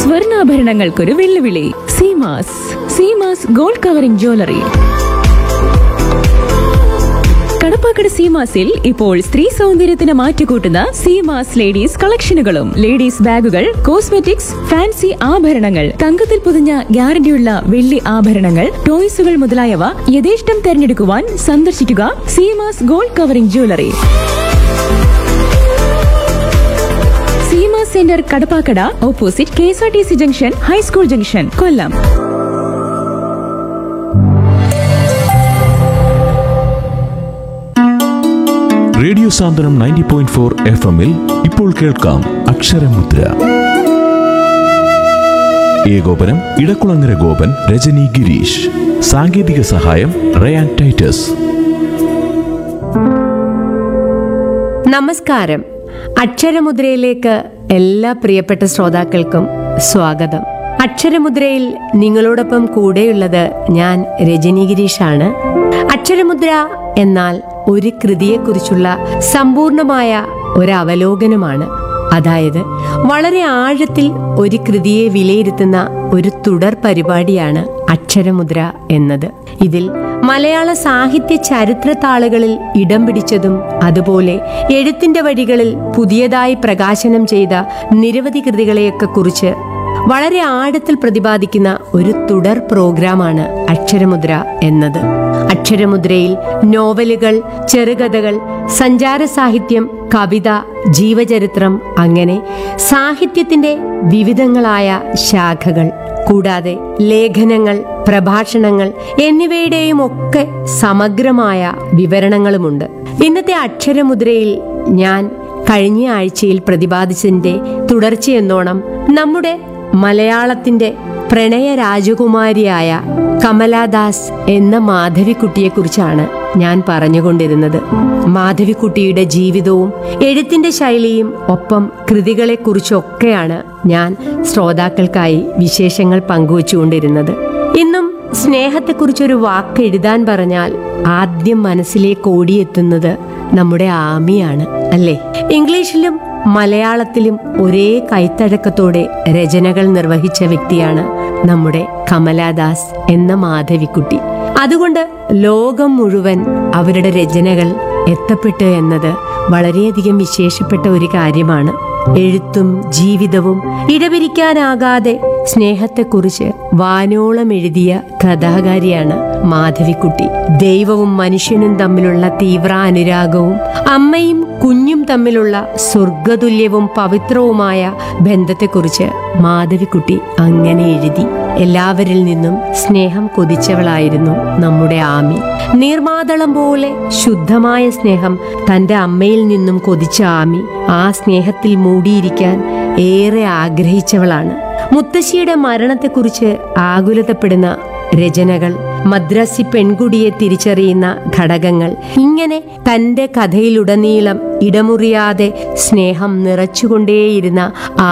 സ്വർണ്ണാഭരണങ്ങൾക്കൊരു വെല്ലുവിളി. Seemas gold covering jewellery. Kadappakada സീമാസിൽ ഇപ്പോൾ സ്ത്രീ സൗന്ദര്യത്തിന് മാറ്റുകൂട്ടുന്ന സീമാസ് ലേഡീസ് കളക്ഷനുകളും ലേഡീസ് ബാഗുകൾ, കോസ്മെറ്റിക്സ്, ഫാൻസി ആഭരണങ്ങൾ, തങ്കത്തിൽ പൊതിഞ്ഞ ഗ്യാരണ്ടിയുള്ള വെള്ളി ആഭരണങ്ങൾ, ടോയ്സുകൾ മുതലായവ യഥേഷ്ടം തെരഞ്ഞെടുക്കുവാൻ സന്ദർശിക്കുക Seemas gold covering jewellery. Seemas centre Kadappakada, opposite KSRTC junction, high school junction, കൊല്ലം. റേഡിയോ സാന്ത്വനം 90.4 FM-ൽ ഇപ്പോൾ കേൾക്കാം അക്ഷരമുദ്ര. ഏകോപനം ഇടക്കുളങ്ങര ഗോപൻ, രജനി ഗിരീഷ്. സാങ്കേതിക സഹായം റയാൻ ടൈറ്റസ്. നമസ്കാരം. അക്ഷരമുദ്രയിലേക്ക് എല്ലാ പ്രിയപ്പെട്ട ശ്രോതാക്കൾക്കും സ്വാഗതം. അക്ഷരമുദ്രയിൽ നിങ്ങളോടൊപ്പം കൂടെയുള്ളത് ഞാൻ രജനി ഗിരീഷാണ്. അക്ഷരമുദ്ര എന്നാൽ ഒരു കൃതിയെക്കുറിച്ചുള്ള സമ്പൂർണമായ ഒരു അവലോകനമാണ്. അതായത് വളരെ ആഴത്തിൽ ഒരു കൃതിയെ വിലയിരുത്തുന്ന ഒരു തുടർ പരിപാടിയാണ് അക്ഷരമുദ്ര എന്നത്. ഇതിൽ മലയാള സാഹിത്യ ചരിത്ര താളുകളിൽ ഇടം പിടിച്ചതും അതുപോലെ എഴുത്തിന്റെ വഴികളിൽ പുതിയതായി പ്രകാശനം ചെയ്ത നിരവധി കൃതികളെയൊക്കെ കുറിച്ച് വളരെ ആഴത്തിൽ പ്രതിപാദിക്കുന്ന ഒരു തുടർ പ്രോഗ്രാമാണ് അക്ഷരമുദ്ര എന്നത്. അക്ഷരമുദ്രയിൽ നോവലുകൾ, ചെറുകഥകൾ, സഞ്ചാര സാഹിത്യം, കവിത, ജീവചരിത്രം, അങ്ങനെ സാഹിത്യത്തിന്റെ വിവിധങ്ങളായ ശാഖകൾ, കൂടാതെ ലേഖനങ്ങൾ, പ്രഭാഷണങ്ങൾ എന്നിവയുടെയും ഒക്കെ സമഗ്രമായ വിവരണങ്ങളുമുണ്ട്. ഇന്നത്തെ അക്ഷരമുദ്രയിൽ ഞാൻ കഴിഞ്ഞ ആഴ്ചയിൽ പ്രതിപാദിച്ചതിന്റെ തുടർച്ചയെന്നോണം നമ്മുടെ മലയാളത്തിന്റെ പ്രണയ രാജകുമാരിയായ കമലാദാസ് എന്ന മാധവിക്കുട്ടിയെക്കുറിച്ചാണ് ഞാൻ പറഞ്ഞുകൊണ്ടിരുന്നത്. മാധവിക്കുട്ടിയുടെ ജീവിതവും എഴുത്തിന്റെ ശൈലിയും ഒപ്പം കൃതികളെക്കുറിച്ചൊക്കെയാണ് ഞാൻ ശ്രോതാക്കൾക്കായി വിശേഷങ്ങൾ പങ്കുവച്ചുകൊണ്ടിരുന്നത്. ഇന്നും സ്നേഹത്തെക്കുറിച്ചൊരു വാക്ക് എഴുതാൻ പറഞ്ഞാൽ ആദ്യം മനസ്സിലേക്ക് ഓടിയെത്തുന്നത് നമ്മുടെ ആമിയാണ്, അല്ലേ? ഇംഗ്ലീഷിലും മലയാളത്തിലും ഒരേ കൈത്തഴക്കത്തോടെ രചനകൾ നിർവഹിച്ച വ്യക്തിയാണ് നമ്മുടെ കമലാദാസ് എന്ന മാധവിക്കുട്ടി. അതുകൊണ്ട് ലോകം മുഴുവൻ അവരുടെ രചനകൾ എത്തപ്പെട്ടു എന്നത് വളരെയധികം വിശേഷപ്പെട്ട ഒരു കാര്യമാണ്. എഴുത്തും ജീവിതവും ഇടപിരിക്കാനാകാതെ സ്നേഹത്തെക്കുറിച്ച് വാനോളം എഴുതിയ കഥാകാരിയാണ് മാധവിക്കുട്ടി. ദൈവവും മനുഷ്യനും തമ്മിലുള്ള തീവ്ര അനുരാഗവും അമ്മയും കുഞ്ഞും തമ്മിലുള്ള സ്വർഗതുല്യവും പവിത്രവുമായ ബന്ധത്തെക്കുറിച്ച് മാധവിക്കുട്ടി അങ്ങനെ എഴുതി. എല്ലാവരിൽ നിന്നും സ്നേഹം കൊതിച്ചവളായിരുന്നു നമ്മുടെ ആമി. നീർമാതളം പോലെ ശുദ്ധമായ സ്നേഹം തന്റെ അമ്മയിൽ നിന്നും കൊതിച്ച ആമി ആ സ്നേഹത്തിൽ മൂടിയിരിക്കാൻ ഏറെ ആഗ്രഹിച്ചവളാണ്. മുത്തശ്ശിയുടെ മരണത്തെക്കുറിച്ച് ആകുലതപ്പെടുന്ന രചനകൾ, മദ്രാസി പെൺകുടിയെ തിരിച്ചറിയുന്ന ഘടകങ്ങൾ, ഇങ്ങനെ തന്റെ കഥയിലുടനീളം ഇടമുറിയാതെ സ്നേഹം നിറച്ചുകൊണ്ടേയിരുന്ന